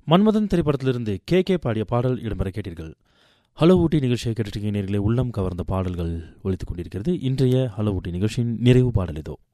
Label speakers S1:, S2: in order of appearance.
S1: மன்மதன் திரைப்படத்திலிருந்து கே பாடிய பாடல் இடம்பெற கேட்டீர்கள். ஹலோ ஊட்டி நிகழ்ச்சியை கேட்டுட்டீங்க நேயர்களே. உள்ளம் கவர்ந்த பாடல்கள் ஒலித்துக் கொண்டிருக்கிறது. இன்றைய ஹலோ ஊட்டி நிகழ்ச்சியின் நிறைவு பாடல் இதோ.